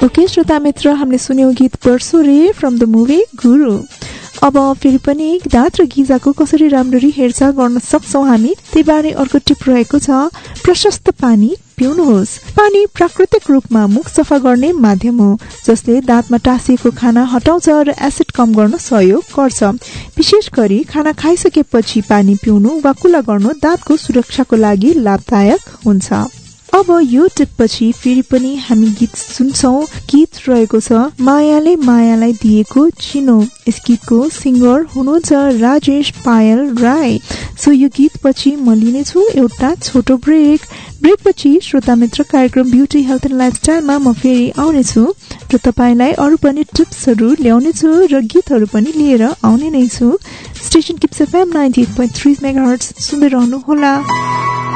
Okay श्रोता मित्र, हामीले सुन्यौं गीत परशुरे फ्रम द मुभी गुरु। अब फेरि पनि दाँत र गिजाको कसरी राम्ररी हेरचाह गर्न सक्छौं हामी, त्यही बारे अर्को टिप रहेको छ। प्रशस्त पानी पिउनुहोस्। पानी प्राकृतिक रूपमा मुख सफा गर्ने माध्यम हो, जसले दाँतमा टाँसिएको खाना हटाउँछ र एसिड कम गर्न सहयोग गर्छ। विशेष गरी खाना खाइसकेपछि पानी पिउनु वा कुल्ला गर्नु दाँतको सुरक्षाको लागि लाभदायक हुन्छ। अब यो टिपपछि फेरि पनि हामी गीत सुन्छौं। गीत रहेको छ मायाले मायालाई दिएको चिनो। यस गीतको सिङ्गर हुनुहुन्छ राजेश पायल राई। सो यो गीत पछि म लिनेछु एउटा छोटो ब्रेक। ब्रेकपछि श्रोता मित्र कार्यक्रम ब्युटी हेल्थ एन्ड लाइफस्टाइलमा म फेरि आउनेछु र तपाईलाई अरू पनि टिप्सहरू ल्याउनेछु र गीतहरू पनि लिएर आउने नै छु। स्टेशन किप्स FM 98.3 मेगाहर्ट्ज सुन्दै रहनु होला।